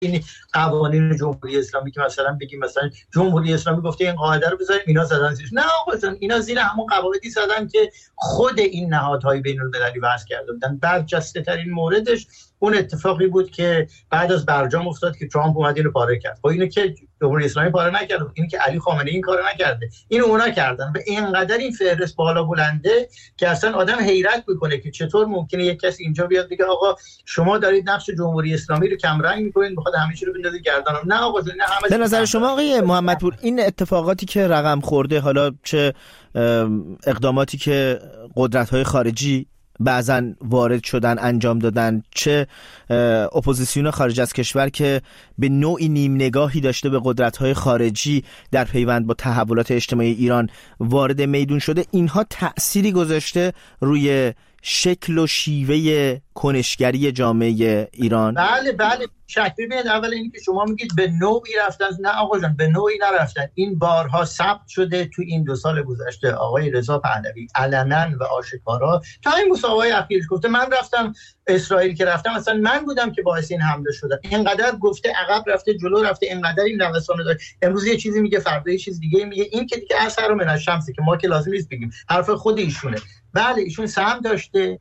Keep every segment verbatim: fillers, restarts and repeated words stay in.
این قوانین جمهوری اسلامی که مثلا بگیم مثلا جمهوری اسلامی گفته این قاعده رو بذاریم اینا زدن زیرش. نه آقا، اینا زیر همون قواعدی زدن که خود این نهادهای بین‌المللی وضع کرده بودن. برجسته ترین موردش اون اتفاقی بود که بعد از برجام افتاد که ترامپ اومد اینو پاره کرد. خب اینو که جمهوری اسلامی پاره نکرد، اینو که علی خامنه‌ای این کارو نکرده، اینو اونا کردن. و اینقدر این فهرست بالا بلنده که اصلا آدم حیرت میکنه که چطور ممکنه یک کسی اینجا بیاد بگه آقا شما دارید نقش جمهوری اسلامی رو کم رنگ میکنید، میخواد همه چی رو بندازید گردن. نه آقا، نه همه. به نظر شما آقای محمدپور این اتفاقاتی که رقم خورده، حالا چه اقداماتی که قدرت‌های خارجی بعضا وارد شدن انجام دادن، چه اپوزیسیون خارج از کشور که به نوعی نیم نگاهی داشته به قدرت‌های خارجی در پیوند با تحولات اجتماعی ایران وارد میدون شده، اینها تأثیری گذاشته روی شکل و شیوه کنشگری جامعه ایران؟ بله بله شک. ببینید، اول اینکه شما میگید به نوعی رفتن، نه آقا جان، به نوعی نرفتن. این بارها ثبت شده تو این دو سال گذشته. آقای رضا پهلوی علنا و آشکارا تا این مسابقه اخیرش گفته من رفتم اسرائیل، که رفتم مثلا من بودم که باعث این حمله شده. اینقدر گفته عقب رفته جلو رفته، اینقدر این نوسان داره. امروز یه چیزی میگه، فردا یه چیز دیگه میگه. این که دیگه اثر من الشمس که ما که لازم نیست بگیم، حرف خود ایشونه. بله ایشون سهم داشته.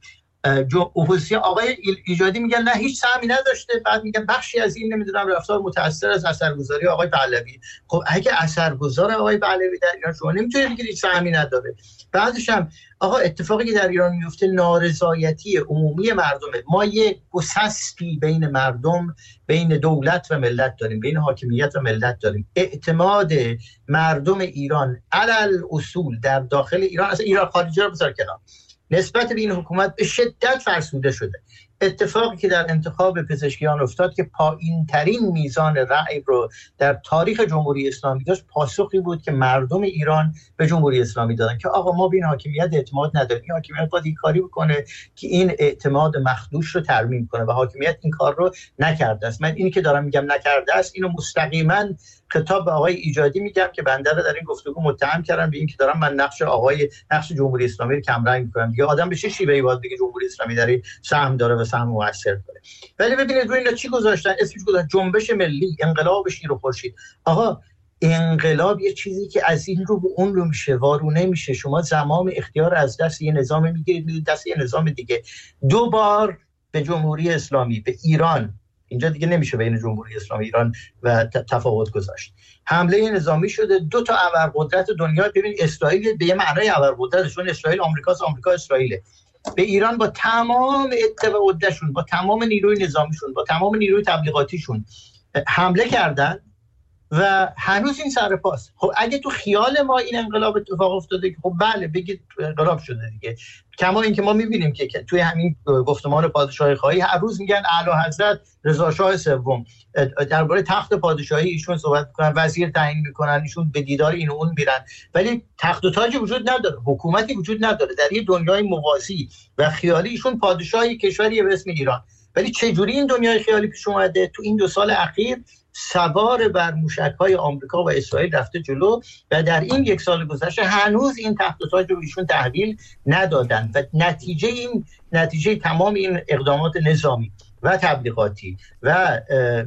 جو اپوزیسیون آقای ایجادی میگن نه هیچ سهمی نداشته، بعد میگن بخشی از این نمیدونم رفتار متأثر از اثرگذاری آقای پهلوی. خب اگه اثرگذار آقای پهلوی در ایران، شما نمیتونید بگید هیچ سهمی نداره. بعدش هم آقا اتفاقی که در ایران میفته نارضایتی عمومی مردمه. ما یک گسستی بین مردم، بین دولت و ملت داریم، بین حاکمیت و ملت داریم. اعتماد مردم ایران علل اصول در داخل ایران، اصلا ایران خارجی رو بذار کنار، نسبت به این حکومت به شدت فرسوده شده. اتفاقی که در انتخاب پزشکیان افتاد که پایین ترین میزان رأی رو در تاریخ جمهوری اسلامی داشت، پاسخی بود که مردم ایران به جمهوری اسلامی دادن که آقا ما به این حاکمیت اعتماد نداریم، این حاکمیت باید این کاری بکنه که این اعتماد مخدوش رو ترمیم کنه و حاکمیت این کار رو نکرده است. من اینی که دارم میگم نکرده است، اینو مستقیما خطاب به آقای ایجادی میگم که بنده رو در این گفتگو متهم کردن به این که دارم من نقش آقای نقش جمهوری اسلامی رو کم رنگ میکنم. دیگه آدم به چه شیوهی باید بگه جمهوری اسلامی در این سهم داره و سهم موثر داره؟ ولی ببینید روی اینا چی گذاشتن، اسمش گذاشتن جنبش ملی، انقلاب شیر و خورشید. آقا انقلاب یه چیزی که از این رو به اون رو میشه، وارونه میشه. شما زمام اختیار از دست یه نظام میگیرید میدید دست یه نظام دیگه. دو بار به جمهوری اسلامی، به ایران، اینجا دیگه نمیشه بین جمهوری اسلامی ایران و تفاوت گذاشت، حمله نظامی شده. دو تا ابرقدرت دنیا، ببین اسرائیل به یه معنای ابرقدرتشون، اسرائیل آمریکاست، آمریکا اسرائیل، به ایران با تمام اتباعشون، با تمام نیروی نظامیشون، با تمام نیروی تبلیغاتیشون حمله کردن و هنوز این سر پاست. خب اگه تو خیال ما این انقلاب اتفاق افتاده که خب بله بگید انقلاب شده دیگه. کما اینکه ما می‌بینیم که توی همین گفتمان پادشاهی خواهی هر روز میگن اعلی حضرت رضا شاه سوم درباره تخت پادشاهی ایشون صحبت میکنن، وزیر تعیین میکنن، ایشون به دیدار این و اون میرن، ولی تخت و تاجی وجود نداره، حکومتی وجود نداره. در یه دنیای موازی و خیالی ایشون پادشاهی کشوری به اسم ایران. ولی چه جوری این دنیای خیالی پیش اومده؟ تو این دو سال اخیر سوار بر موشک‌های آمریکا و اسرائیل رفته جلو و در این یک سال گذشته هنوز این تخت و تاج رو ایشون تحویل ندادن و نتیجه این نتیجه تمام این اقدامات نظامی و تبلیغاتی و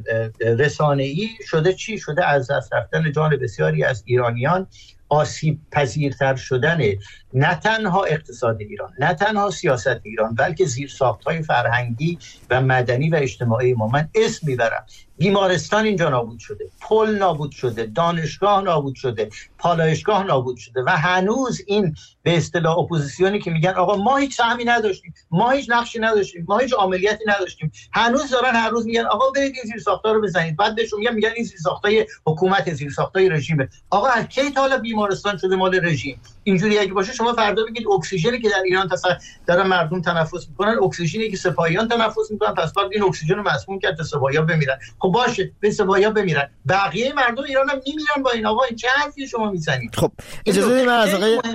رسانه‌ای شده چی؟ شده از دست رفتن جان بسیاری از ایرانیان، آسیب پذیرتر شدن نه تنها اقتصاد ایران، نه تنها سیاست ایران، بلکه زیرساخت‌های فرهنگی و مدنی و اجتماعی ما. من اسم میبرم، بیمارستان اینجا نابود شده، پل نابود شده، دانشگاه نابود شده، پالایشگاه نابود شده و هنوز این به اصطلاح اپوزیسیونی که میگن آقا ما هیچ سهمی نداشتیم، ما هیچ نقشی نداشتیم، ما هیچ عملیاتی نداشتیم، هنوز دارن هر روز میگن آقا برید این زیرساخت‌ها رو بزنید. بعد بهشون میگن میگن این زیرساخت‌های حکومت، زیرساخت‌های رژیمه. آقا از کی تا حالا بیمارستان شده مال رژیم؟ اینجوری اگه باشه شما فردا بگید اکسیژنی که در ایران دارن مردم تنفس میکنن اکسیژنی که سپاهیان تنفس میکنن، پس بعد این اکسیژن رو مسموم کرد تا سپاهیان بمیرن. خب باشه به سپاهیان بمیرن، بقیه مردم ایران هم میمیرن با این. آقا این چه حرفی شما میزنید؟ خب اجازه بدید من از آقای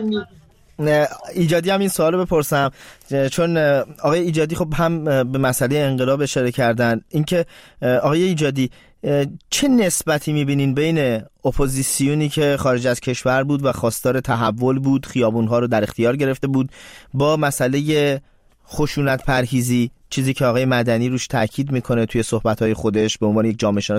ایجادی هم این سوالو بپرسم، چون آقای ایجادی خب هم به مسئله انقلاب اشاره کردن. اینکه آقای ایجادی چه نسبتی میبینین بین اپوزیسیونی که خارج از کشور بود و خواستار تحول بود، خیابونها رو در اختیار گرفته بود، با مسئله خشونت پرهیزی، چیزی که آقای مدنی روش تاکید میکنه توی صحبت‌های خودش به عنوان یک جامعه شناس